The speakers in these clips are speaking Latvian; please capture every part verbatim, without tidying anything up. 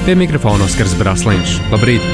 Pie mikrofona Oskars Brasliņš. Labrīt!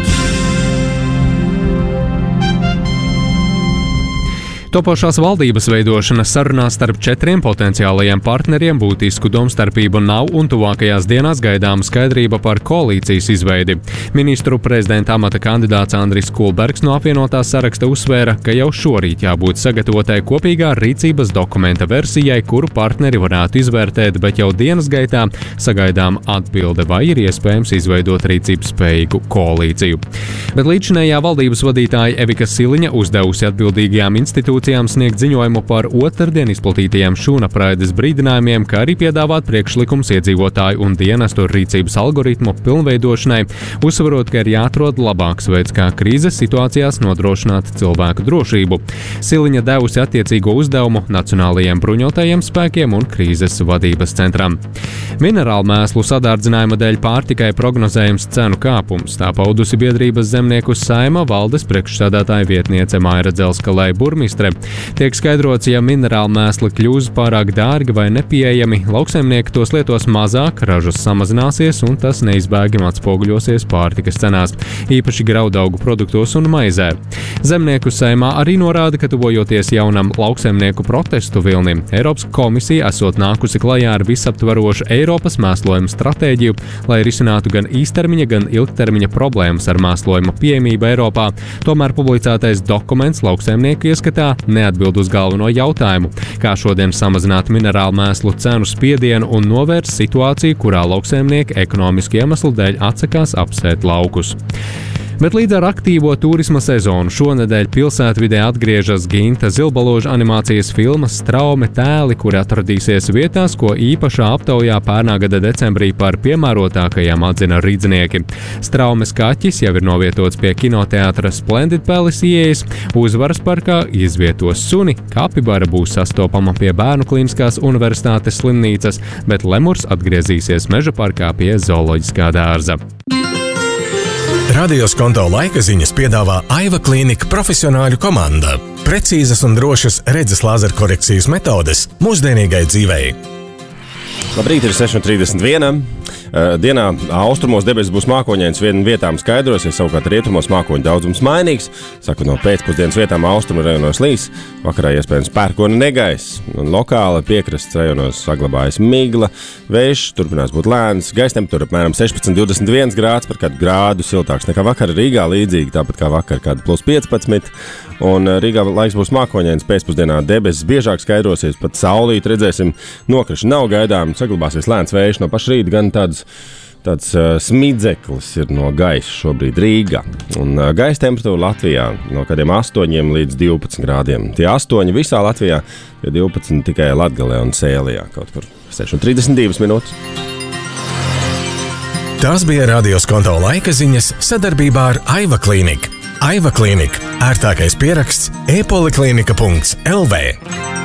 Topošās valdības veidošanas sarunās starp četriem potenciālajiem partneriem būtisku domstarpību nav un tuvākajās dienās gaidāma skaidrība par koalīcijas izveidi. Ministru prezidenta amata kandidāts Andris Kulbergs no apvienotās saraksta uzsvēra, ka jau šorīt jābūt sagatavotai kopīgā rīcības dokumenta versijai, kuru partneri varētu izvērtēt, bet jau dienas gaitā sagaidām atbilde, vai ir iespējams izveidot rīcības spējīgu koalīciju. Bet līdzinējā valdības vadītāja Evika Siliņa uzdevusi atbildīgajām institūcijām sniegt ziņojumu par otrdien izplatītajiem šūnapraides brīdinājumiem, kā arī piedāvāt priekšlikums iedzīvotāju un dienestu rīcības algoritmu pilnveidošanai, uzsverot, ka ir jāatrod labāks veids, kā krīzes situācijās nodrošināt cilvēku drošību. Siliņa devusi attiecīgo uzdevumu Nacionālajiem bruņotajiem spēkiem un krīzes vadības centram. Minerālu mēslu sadārdzinājuma dēļ pārtikai prognozējams cenu kāpums, tā paudusi biedrības Zemnieku Saeima valdes priekšsēdētāja vietniece Maira Dzelskalē burmistre. Tiek skaidrots, ja minerālu mēsli kļūs pārāk dārgi vai nepieejami, lauksaimnieki tos lietos mazāk, ražas samazināsies un tas neizbēgami atspoguļosies pārtikas cenās, īpaši graudaugu produktos un maizē. Zemnieku Saeimā arī norāda, ka tuvojoties jaunam lauksaimnieku protestu vilnim, Eiropas komisija esot nākusi klajā ar visaptvarošu Eiropas mēslojumu stratēģiju, lai risinātu gan īstermiņa, gan ilgtermiņa problēmas ar mēslojumu pieejamību Eiropā. Tomēr publicētais dokuments lauksaimnieku ieskatā neatbild uz galveno jautājumu, kā šodien samazināt minerālu mēslu cenu spiedienu un novērst situāciju, kurā lauksaimnieki ekonomiski iemeslu dēļ atsakās apsēt laukus. Bet līdz ar aktīvo turisma sezonu šonedēļ pilsētvidē atgriežas Ginta Zilbaloža animācijas filmas Straume tēli, kuri atradīsies vietās, ko īpašā aptaujā pērnā gada decembrī par piemērotākajām atzina rīdznieki. Straumes kaķis jau ir novietots pie kinoteātra Splendid Palace ieejas, Uzvaras parkā izvietos suni, kapibara būs sastopama pie Bērnu klīniskās universitātes slimnīcas, bet lemurs atgriezīsies Meža parkā pie zooloģiskā dārza. Radio Skonto laika ziņas piedāvā Aiva Klīnika profesionāļu komanda. Precīzas un drošas redzes lāzerkorekcijas metodes mūsdienīgai dzīvei. Labrīt, ir seši trīsdesmit viena. Dienā austrumos debesis būs mākoņains, viena vietām skaidrosies, savukārt rietumos mākoņu daudzums mainīgs. Saka, no pēcpusdienas vietām austrumu rajonos līs, vakarā iespējams pērkona negaiss. Lokāli piekrastes rajonos saglabājas migla, vējš turpinās būt lēns, gaisa temperatūra apmēram sešpadsmit divdesmit viens grāds, par kādu grādu siltāks nekā vakar Rīgā, līdzīgi tāpat kā vakar kādu plus piecpadsmit. Un Rīgā laiks būs mākoņains, pēcpusdienā debesis biežāk skaidrosies, pat saulīt redzēsim, nokrišana nav gaidām, saglabāsies lēns vējš no paša rīta, gan tāds Tāds uh, smidzeklis ir no gaisa šobrīd Rīgā. Un uh, gaisa temperatūra Latvijā no kādiem astoņiem līdz divpadsmit grādiem. Tie astoņi visā Latvijā, tie divpadsmit tikai Latgalē un Sēlijā, kaut kur seši trīsdesmit divas minūtes. Tās bija Radio Skonto laika ziņas sadarbībā ar Aiva Klīniku. Aiva Klīnika – ērtākais pieraksts e poliklinika punkts l v.